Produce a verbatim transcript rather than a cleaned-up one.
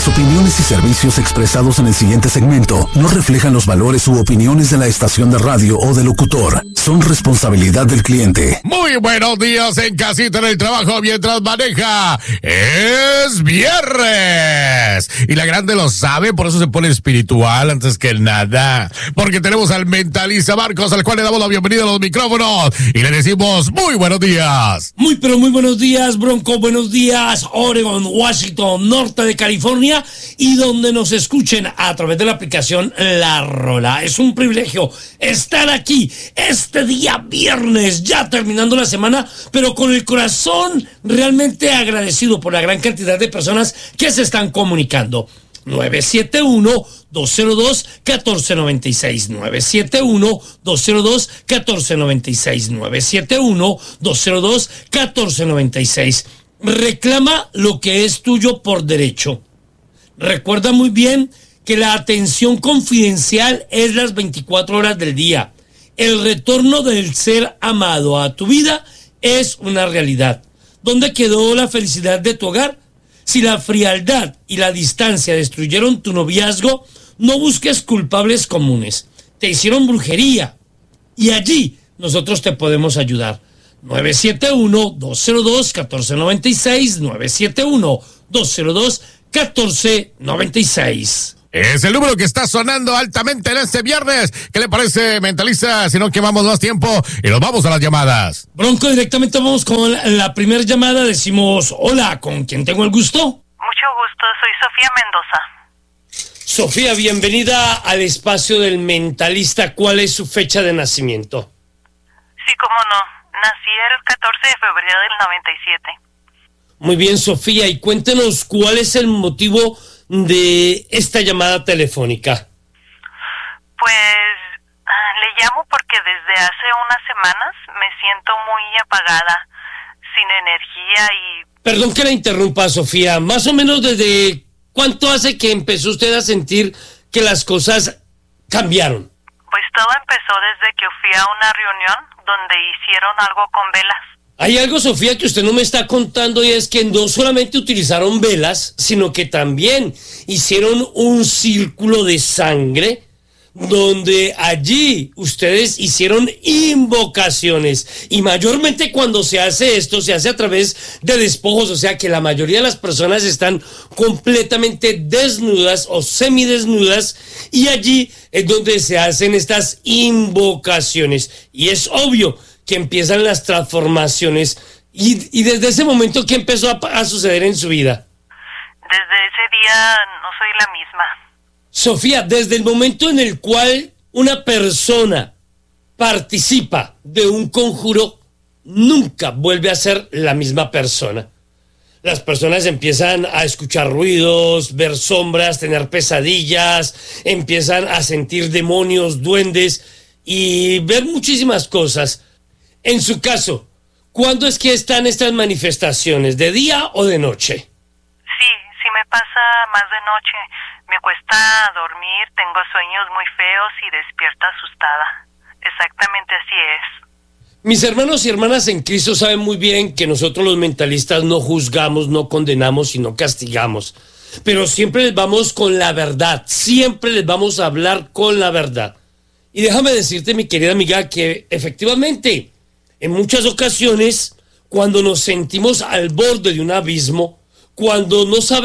Las opiniones y servicios expresados en el siguiente segmento no reflejan los valores u opiniones de la estación de radio o del locutor. Son responsabilidad del cliente. Muy buenos días en casita, en el trabajo, mientras maneja. Es viernes. Y la grande lo sabe, por eso se pone espiritual antes que nada. Porque tenemos al mentalista Marcos, al cual le damos la bienvenida a los micrófonos. Y le decimos muy buenos días. Muy, pero muy buenos días, Bronco. Buenos días, Oregon, Washington, norte de California y donde nos escuchen a través de la aplicación La Rola. Es un privilegio estar aquí este día viernes, ya terminando la semana, pero con el corazón realmente agradecido por la gran cantidad de personas que se están comunicando. nueve siete uno, dos cero dos, uno cuatro nueve seis, nueve siete uno, dos cero dos, uno cuatro nueve seis, nueve siete uno, dos cero dos, uno cuatro nueve seis. Reclama lo que es tuyo por derecho. Recuerda muy bien que la atención confidencial es las veinticuatro horas del día. El retorno del ser amado a tu vida es una realidad. ¿Dónde quedó la felicidad de tu hogar? Si la frialdad y la distancia destruyeron tu noviazgo, no busques culpables comunes. Te hicieron brujería y allí nosotros te podemos ayudar. nueve siete uno, dos cero dos, uno cuatro nueve seis, nueve siete uno, dos cero dos, uno cuatro nueve seis. Es el número que está sonando altamente en este viernes. ¿Qué le parece, mentalista? Si no quemamos más tiempo y nos vamos a las llamadas. Bronco, directamente vamos con la, la primera llamada. Decimos, hola, ¿con quién tengo el gusto? Mucho gusto, soy Sofía Mendoza. Sofía, bienvenida al espacio del mentalista. ¿Cuál es su fecha de nacimiento? Sí, cómo no. Nací el catorce de febrero del noventa y siete. Muy bien, Sofía, y cuéntenos cuál es el motivo de esta llamada telefónica. Pues ah, le llamo porque desde hace unas semanas me siento muy apagada, sin energía y... Perdón que la interrumpa, Sofía. Más o menos desde cuánto hace que empezó usted a sentir que las cosas cambiaron. Pues todo empezó desde que fui a una reunión donde hicieron algo con velas. Hay algo, Sofía, que usted no me está contando, y es que no solamente utilizaron velas, sino que también hicieron un círculo de sangre donde allí ustedes hicieron invocaciones. Y mayormente cuando se hace esto, se hace a través de despojos, o sea que la mayoría de las personas están completamente desnudas o semidesnudas, y allí es donde se hacen estas invocaciones. Y es obvio que empiezan las transformaciones. Y, y desde ese momento, ¿qué empezó a, a suceder en su vida? Desde ese día no soy la misma. Sofía, desde el momento en el cual una persona participa de un conjuro, nunca vuelve a ser la misma persona. Las personas empiezan a escuchar ruidos, ver sombras, tener pesadillas, empiezan a sentir demonios, duendes y ver muchísimas cosas. En su caso, ¿cuándo es que están estas manifestaciones? ¿De día o de noche? Sí, sí me pasa más de noche. Me cuesta dormir, tengo sueños muy feos y despierto asustada. Exactamente así es. Mis hermanos y hermanas en Cristo saben muy bien que nosotros los mentalistas no juzgamos, no condenamos, sino castigamos. Pero siempre les vamos con la verdad, siempre les vamos a hablar con la verdad. Y déjame decirte, mi querida amiga, que efectivamente, en muchas ocasiones, cuando nos sentimos al borde de un abismo, cuando no sabemos